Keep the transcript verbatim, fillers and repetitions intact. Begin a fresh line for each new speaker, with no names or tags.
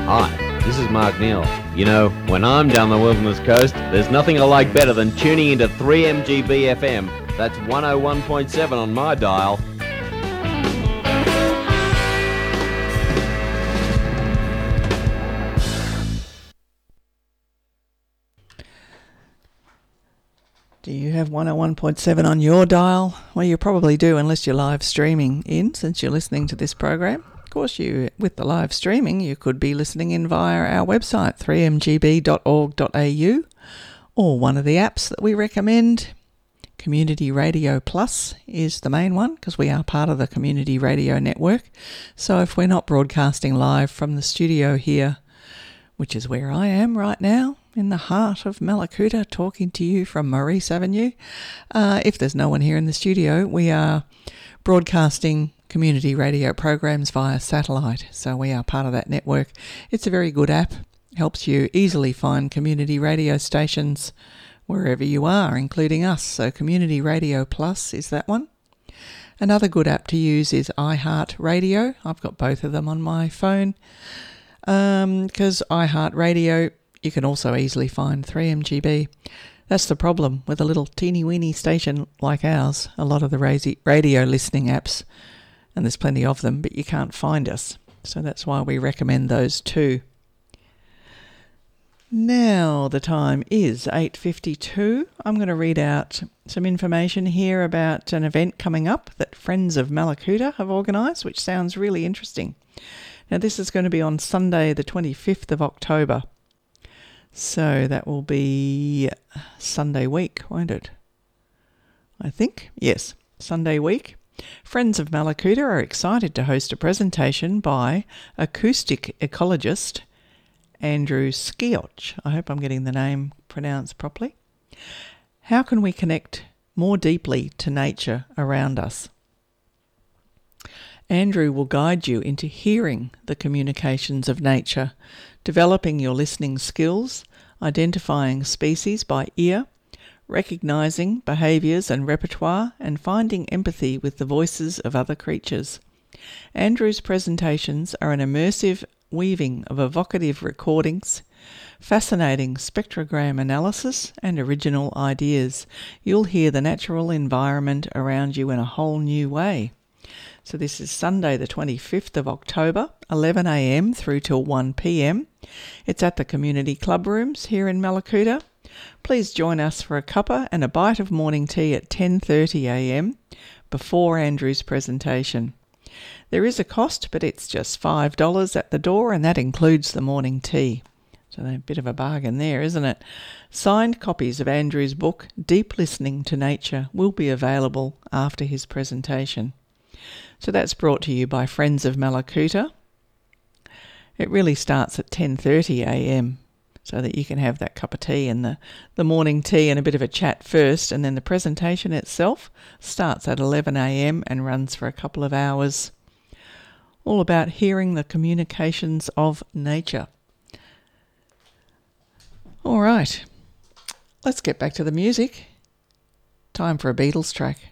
Hi, this is Mark Neal. You know, when I'm down the Wilderness Coast, there's nothing I like better than tuning into three M G B F M. That's one oh one point seven on my dial.
Do you have one oh one point seven on your dial? Well, you probably do, unless you're live streaming in, since you're listening to this program. Of course, you with the live streaming, you could be listening in via our website, three m g b dot org dot a u, or one of the apps that we recommend. Community Radio Plus is the main one, because we are part of the Community Radio Network. So if we're not broadcasting live from the studio here, which is where I am right now, in the heart of Mallacoota, talking to you from Maurice Avenue. Uh, if there's no one here in the studio, we are broadcasting community radio programs via satellite, so we are part of that network. It's a very good app, helps you easily find community radio stations wherever you are, including us. So Community Radio Plus is that one. Another good app to use is iHeartRadio. I've got both of them on my phone, um, because iHeartRadio, you can also easily find three M G B. That's the problem with a little teeny-weeny station like ours. A lot of the radio listening apps, and there's plenty of them, but you can't find us. So that's why we recommend those two. Now the time is eight fifty-two. I'm going to read out some information here about an event coming up that Friends of Mallacoota have organised, which sounds really interesting. Now this is going to be on Sunday the twenty-fifth of October. So that will be Sunday week, won't it? I think. Yes, Sunday week. Friends of Mallacoota are excited to host a presentation by acoustic ecologist Andrew Skioch. I hope I'm getting the name pronounced properly. How can we connect more deeply to nature around us? Andrew will guide you into hearing the communications of nature, developing your listening skills, identifying species by ear, recognising behaviours and repertoire, and finding empathy with the voices of other creatures. Andrew's presentations are an immersive weaving of evocative recordings, fascinating spectrogram analysis, and original ideas. You'll hear the natural environment around you in a whole new way. So this is Sunday the twenty-fifth of October, eleven a m through till one p m. It's at the Community Club Rooms here in Mallacoota. Please join us for a cuppa and a bite of morning tea at ten thirty a m before Andrew's presentation. There is a cost, but it's just five dollars at the door, and that includes the morning tea. So a bit of a bargain there, isn't it? Signed copies of Andrew's book, Deep Listening to Nature, will be available after his presentation. So that's brought to you by Friends of Mallacoota. It really starts at ten thirty a m so that you can have that cup of tea and the, the morning tea and a bit of a chat first, and then the presentation itself starts at eleven a m and runs for a couple of hours. All about hearing the communications of nature. All right, let's get back to the music. Time for a Beatles track.